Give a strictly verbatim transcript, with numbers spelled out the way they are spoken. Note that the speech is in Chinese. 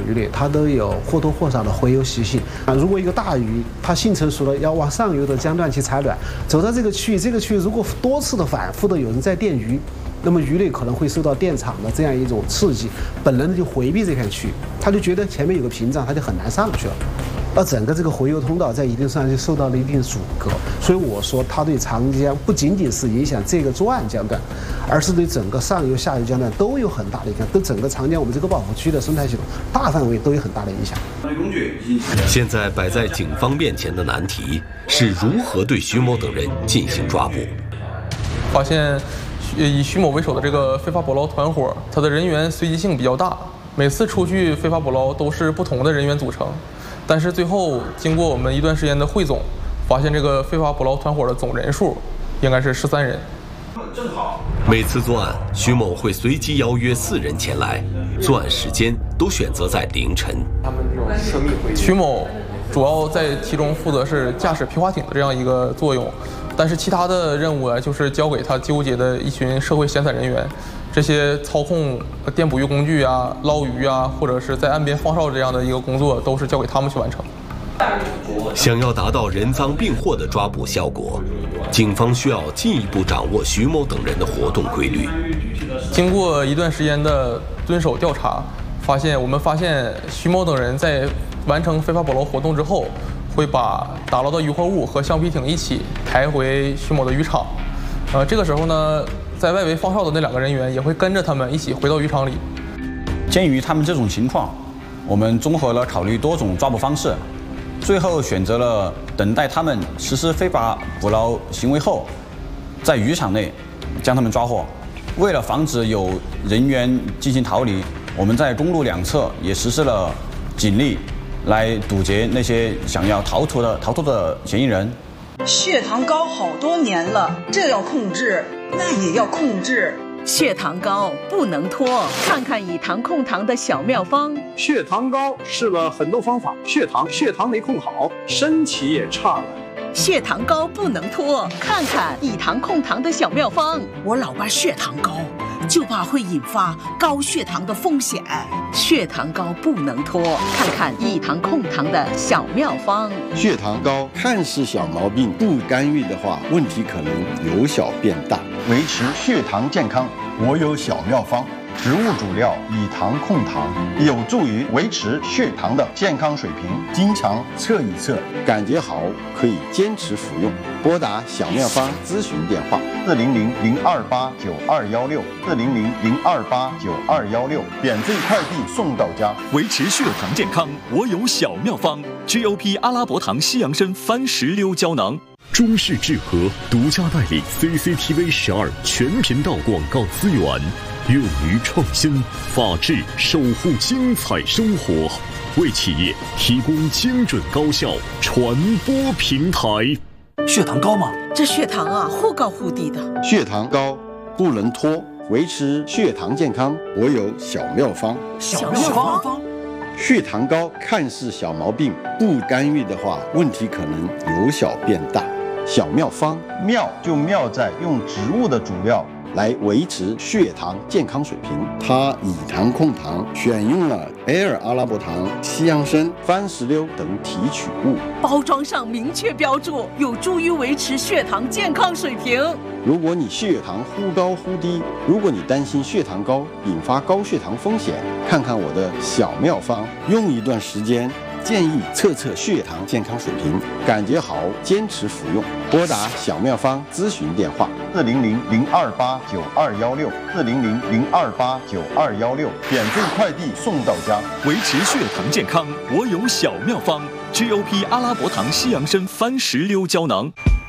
鱼类，它都有或多或少的洄游习性啊。如果一个大鱼它性成熟了，要往上游的江段去产卵，走到这个区域，这个区域如果多次的反复的有人在电鱼，那么鱼类可能会受到电场的这样一种刺激，本能的就回避这片区域，它就觉得前面有个屏障，它就很难上去了。而整个这个洄游通道在一定上就受到了一定阻隔，所以我说它对长江不仅仅是影响这个作案江段，而是对整个上游、下游江段都有很大的影响，对整个长江我们这个保护区的生态系统大范围都有很大的影响。 现在摆在警方面前的难题是如何对徐某等人进行抓捕。 发现以徐某为首的这个非法捕捞团伙，它的人员随机性比较大，每次出去非法捕捞都是不同的人员组成。但是最后经过我们一段时间的汇总，发现这个非法捕捞团伙的总人数应该是十三人。 正好，每次作案，徐某会随机邀约四人前来，作案时间都选择在凌晨。 他们这种涉密会，徐某主要在其中负责是驾驶皮划艇的这样一个作用，但是其他的任务啊，就是交给他纠结的一群社会闲散人员。这些操控电捕鱼工具啊、捞鱼啊，或者是在岸边放哨这样的一个工作，都是交给他们去完成。 想要达到人赃并获的抓捕效果，警方需要进一步掌握徐某等人的活动规律。 经过一段时间的蹲守调查，发现我们发现徐某等人在完成非法捕捞活动之后，会把打捞的渔获物和橡皮艇一起抬回徐某的渔场。呃，这个时候呢，在外围放哨的那两个人员也会跟着他们一起回到渔场里。 鉴于他们这种情况，我们综合了考虑多种抓捕方式，最后选择了等待他们实施非法捕捞行为后，在渔场内将他们抓获。为了防止有人员进行逃离，我们在公路两侧也实施了警力，来堵截那些想要逃脱的逃脱的嫌疑人。 血糖高好多年了，这要控制，那也要控制。 血糖高不能拖，看看以糖控糖的小妙方。 血糖高试了很多方法，血糖血糖没控好，身体也差了。 血糖高不能拖，看看以糖控糖的小妙方。 我老爸血糖高，就怕会引发高血糖的风险。 血糖高不能拖，看看以糖控糖的小妙方。 血糖高看似小毛病，不干预的话，问题可能由小变大。 维持血糖健康，我有小妙方。植物主料以糖控糖，有助于维持血糖的健康水平。经常测一测， 感觉好可以坚持服用。拨打小妙方咨询电话： 四零零零二八九二幺六，四零零零二八九二幺六，免费快递送到家。 维持血糖健康，我有小妙方 ：G O P 阿拉伯糖西洋参番石榴胶囊。 中视智和独家代理 C C T V 十二全频道广告资源，用于创新、法治，守护精彩生活，为企业提供精准高效传播平台。 血糖高吗？这血糖啊，忽高忽低的。 血糖高不能拖，维持血糖健康，我有小妙方。 小妙方。 血糖高看似小毛病，不干预的话，问题可能由小变大。小妙方， 妙就妙在用植物的主料来维持血糖健康水平。它以糖控糖，选用了 Air 阿拉伯糖、西洋参、番石榴等提取物， 包装上明确标注，有助于维持血糖健康水平。 如果你血糖忽高忽低，如果你担心血糖高引发高血糖风险，看看我的小妙方，用一段时间，建议测测血糖健康水平，感觉好坚持服用。拨打小妙方咨询电话： 四零零零二八九二幺六，四零零零二八九二幺六，免费快递送到家。 维持血糖健康，我有小妙方 ：G O P 阿拉伯糖西洋参番石榴胶囊。